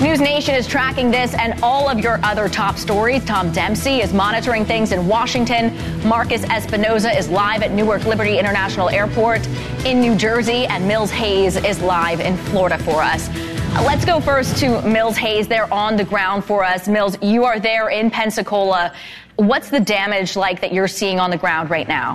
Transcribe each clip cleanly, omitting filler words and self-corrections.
News Nation is tracking this and all of your other top stories. Tom Dempsey is monitoring things in Washington. Marcus Espinoza is live at Newark Liberty International Airport in New Jersey. And Mills Hayes is live in Florida for us. Let's go first to Mills Hayes. They're on the ground for us. Mills, you are there in Pensacola. What's the damage like that you're seeing on the ground right now?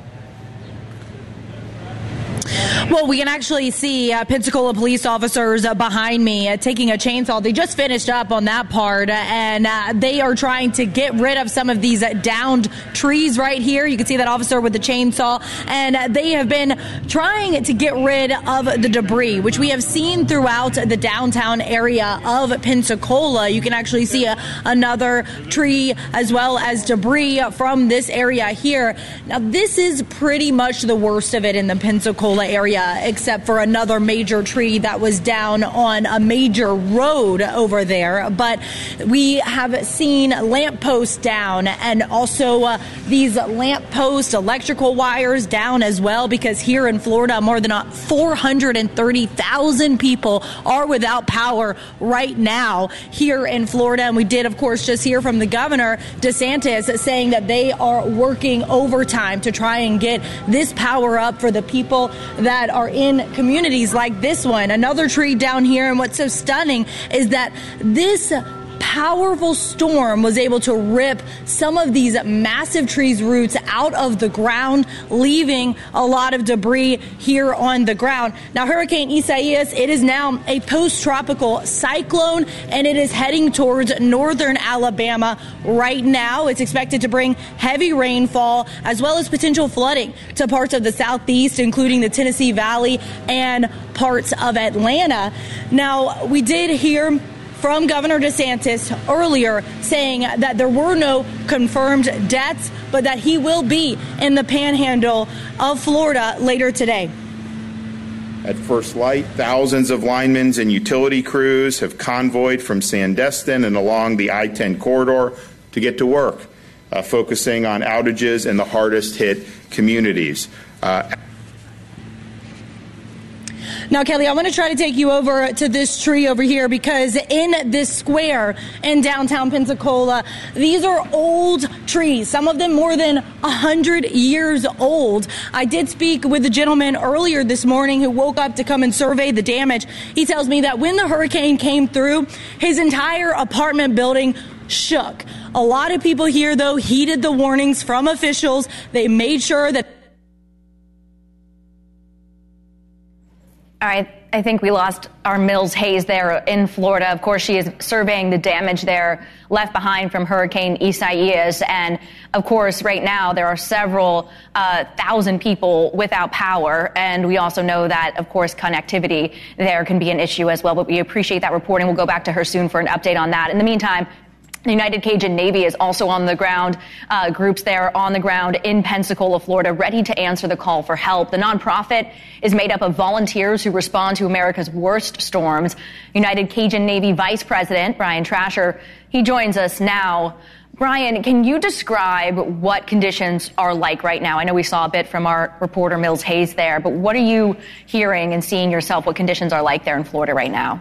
Well, we can actually see Pensacola police officers behind me taking a chainsaw. They just finished up on that part, and they are trying to get rid of some of these downed trees right here. You can see that officer with the chainsaw, and they have been trying to get rid of the debris, which we have seen throughout the downtown area of Pensacola. You can actually see another tree as well as debris from this area here. Now, this is pretty much the worst of it in the Pensacola area, except for another major tree that was down on a major road over there. But we have seen lampposts down, and also these lamppost electrical wires down as well, because here in Florida, more than 430,000 people are without power right now here in Florida. And we did, of course, just hear from the governor, DeSantis, saying that they are working overtime to try and get this power up for the people that are in communities like this one. Another tree down here, and what's so stunning is that this powerful storm was able to rip some of these massive trees' roots out of the ground, leaving a lot of debris here on the ground. Now, Hurricane Isaias, it is now a post-tropical cyclone, and it is heading towards northern Alabama right now. It's expected to bring heavy rainfall as well as potential flooding to parts of the southeast, including the Tennessee Valley and parts of Atlanta. Now, we did hear from Governor DeSantis earlier saying that there were no confirmed deaths, but that he will be in the panhandle of Florida later today. At first light, thousands of linemen and utility crews have convoyed from Sandestin and along the I-10 corridor to get to work, focusing on outages in the hardest hit communities. Now, Kelly, I want to try to take you over to this tree over here, because in this square in downtown Pensacola, these are old trees, some of them more than 100 years old. I did speak with a gentleman earlier this morning who woke up to come and survey the damage. He tells me that when the hurricane came through, his entire apartment building shook. A lot of people here, though, heeded the warnings from officials. They made sure that. All right, I think we lost our Mills Hayes there in Florida. Of course, she is surveying the damage there left behind from Hurricane Isaias. And, of course, right now there are several thousand people without power. And we also know that, of course, connectivity there can be an issue as well. But we appreciate that reporting. We'll go back to her soon for an update on that. In the meantime, the United Cajun Navy is also on the ground. Groups there on the ground in Pensacola, Florida, ready to answer the call for help. The nonprofit is made up of volunteers who respond to America's worst storms. United Cajun Navy Vice President Brian Trasher, he joins us now. Brian, can you describe what conditions are like right now? I know we saw a bit from our reporter Mills Hayes there, but what are you hearing and seeing yourself? What conditions are like there in Florida right now?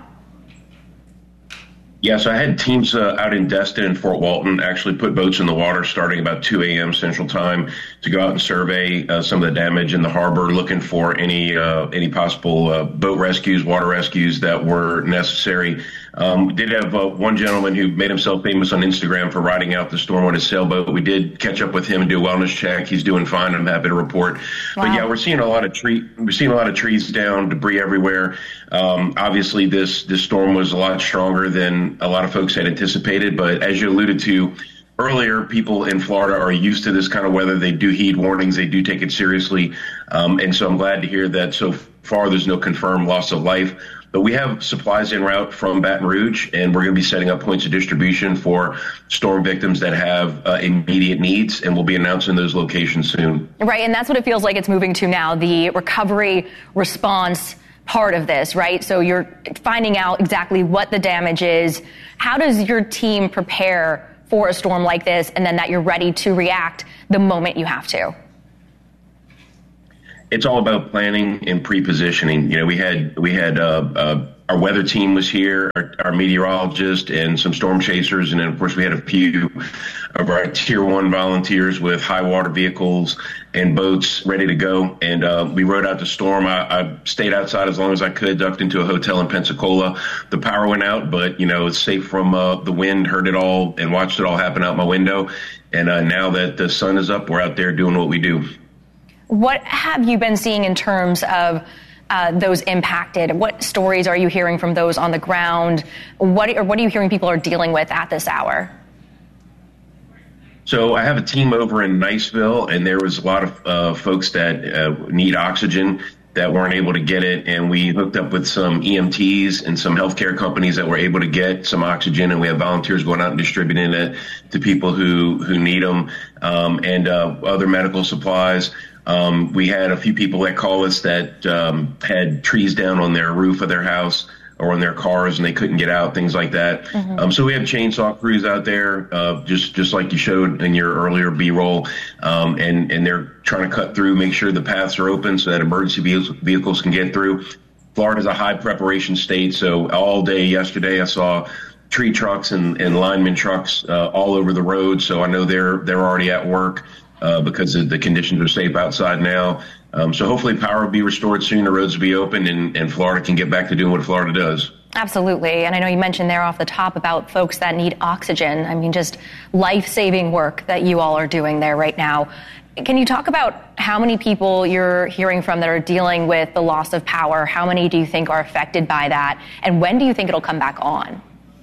Yeah, so I had teams out in Destin and Fort Walton actually put boats in the water starting about 2 a.m. Central Time to go out and survey some of the damage in the harbor, looking for any possible boat rescues, water rescues that were necessary. We did have one gentleman who made himself famous on Instagram for riding out the storm on his sailboat. We did catch up with him and do a wellness check. He's doing fine. I'm happy to report. Wow. But yeah, we're seeing a lot of trees down, debris everywhere. Obviously, this storm was a lot stronger than a lot of folks had anticipated. But as you alluded to earlier, people in Florida are used to this kind of weather. They do heed warnings. They do take it seriously. And so I'm glad to hear that so far there's no confirmed loss of life. But we have supplies en route from Baton Rouge, and we're going to be setting up points of distribution for storm victims that have immediate needs, and we'll be announcing those locations soon. Right, and that's what it feels like it's moving to now, the recovery response part of this, right? So you're finding out exactly what the damage is. How does your team prepare for a storm like this, and then that you're ready to react the moment you have to? it's all about planning and pre-positioning. You know, we had our weather team was here, our meteorologist, and some storm chasers, and then of course we had a few of our Tier 1 volunteers with high water vehicles and boats ready to go. And we rode out the storm. I stayed outside as long as I could, ducked into a hotel in Pensacola. The power went out, but it's safe from the wind. Heard it all and watched it all happen out my window. And now that the sun is up, we're out there doing what we do. What have you been seeing in terms of those impacted? What stories are you hearing from those on the ground? What are you hearing people are dealing with at this hour? So I have a team over in Niceville, and there was a lot of folks that need oxygen that weren't able to get it. And we hooked up with some EMTs and some healthcare companies that were able to get some oxygen. And we have volunteers going out and distributing it to people who need them, and other medical supplies. We had a few people that call us that had trees down on their roof of their house or on their cars, and they couldn't get out, things like that. Mm-hmm. So we have chainsaw crews out there, just like you showed in your earlier B-roll, and they're trying to cut through, make sure the paths are open so that emergency vehicles can get through. Florida's a high preparation state, so all day yesterday I saw tree trucks and lineman trucks all over the road, so I know they're already at work because the conditions are safe outside now. So hopefully power will be restored soon, the roads will be open, and Florida can get back to doing what Florida does. Absolutely. And I know you mentioned there off the top about folks that need oxygen. I mean, just life-saving work that you all are doing there right now. Can you talk about how many people you're hearing from that are dealing with the loss of power? How many do you think are affected by that? And when do you think it'll come back on?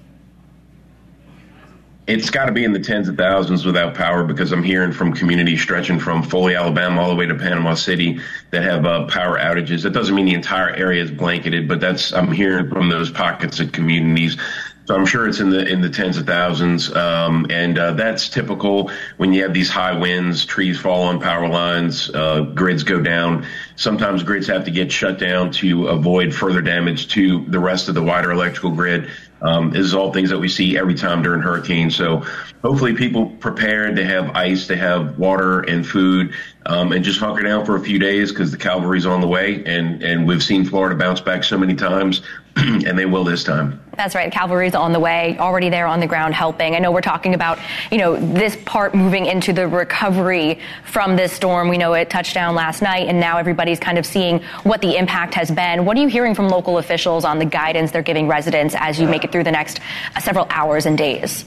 It's got to be in the tens of thousands without power, because I'm hearing from communities stretching from Foley, Alabama, all the way to Panama City that have power outages. That doesn't mean the entire area is blanketed, but I'm hearing from those pockets of communities. So I'm sure it's in the tens of thousands, and that's typical when you have these high winds, trees fall on power lines, grids go down. Sometimes grids have to get shut down to avoid further damage to the rest of the wider electrical grid. This is all things that we see every time during hurricanes. So hopefully people prepared to have ice, to have water and food, and just hunker down for a few days, because the cavalry's on the way, and we've seen Florida bounce back so many times, and they will this time. That's right. Cavalry's on the way, already there on the ground helping. I know we're talking about, this part moving into the recovery from this storm. We know it touched down last night, and now everybody's kind of seeing what the impact has been. What are you hearing from local officials on the guidance they're giving residents as you make it through the next several hours and days?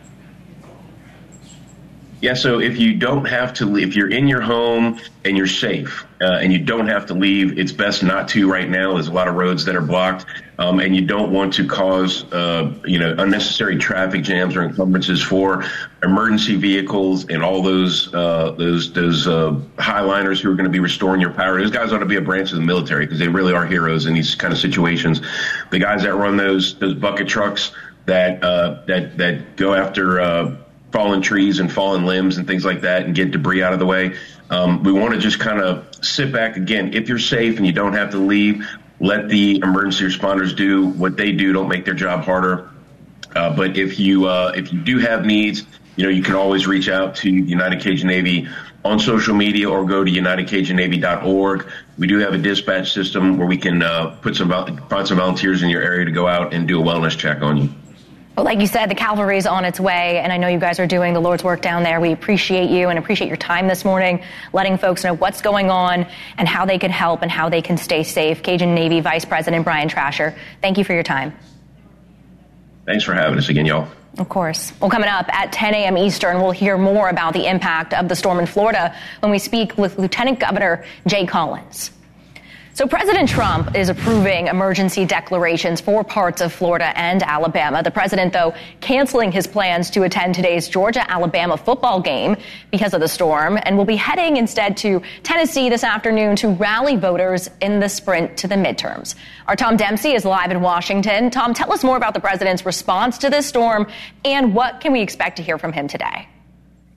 Yeah, so if you don't have to leave, if you're in your home and you're safe and you don't have to leave, it's best not to right now. There's a lot of roads that are blocked, and you don't want to cause, unnecessary traffic jams or encumbrances for emergency vehicles and all those highliners who are going to be restoring your power. Those guys ought to be a branch of the military, because they really are heroes in these kind of situations. The guys that run those bucket trucks that go after fallen trees and fallen limbs and things like that and get debris out of the way. We want to just kind of sit back. Again, if you're safe and you don't have to leave, let the emergency responders do what they do. Don't make their job harder. But if you do have needs, you can always reach out to United Cajun Navy on social media or go to unitedcajunnavy.org. We do have a dispatch system where we can find some volunteers in your area to go out and do a wellness check on you. Well, like you said, the cavalry is on its way, and I know you guys are doing the Lord's work down there. We appreciate you and appreciate your time this morning, letting folks know what's going on and how they can help and how they can stay safe. Cajun Navy Vice President Brian Trasher, thank you for your time. Thanks for having us again, y'all. Of course. Well, coming up at 10 a.m. Eastern, we'll hear more about the impact of the storm in Florida when we speak with Lieutenant Governor Jay Collins. So President Trump is approving emergency declarations for parts of Florida and Alabama. The president, though, canceling his plans to attend today's Georgia-Alabama football game because of the storm, and will be heading instead to Tennessee this afternoon to rally voters in the sprint to the midterms. Our Tom Dempsey is live in Washington. Tom, tell us more about the president's response to this storm, and what can we expect to hear from him today?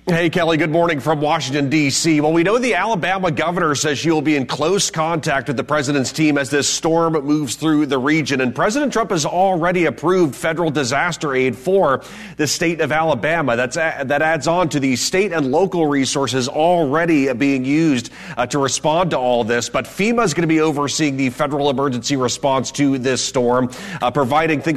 Hey, Kelly, good morning from Washington, D.C. Well, we know the Alabama governor says she will be in close contact with the president's team as this storm moves through the region. And President Trump has already approved federal disaster aid for the state of Alabama. That adds on to the state and local resources already being used to respond to all this. But FEMA is going to be overseeing the federal emergency response to this storm, providing things